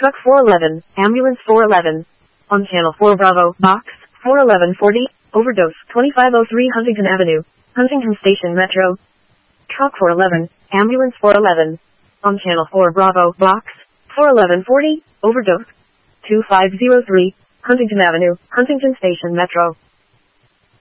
Truck 411, Ambulance 411. On Channel 4 Bravo, Box 41140, Overdose 2503 Huntington Avenue, Huntington Station Metro. Truck 411, Ambulance 411. On Channel 4 Bravo, Box 41140, Overdose 2503, Huntington Avenue, Huntington Station Metro.